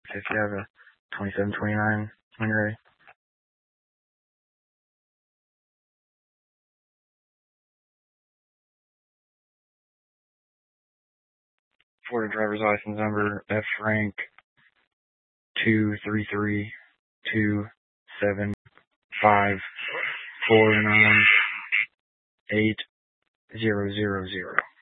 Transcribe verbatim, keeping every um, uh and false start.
If you have a twenty-seven twenty-nine when you're ready. Florida driver's license number F rank two three three two seven five four nine eight zero zero zero.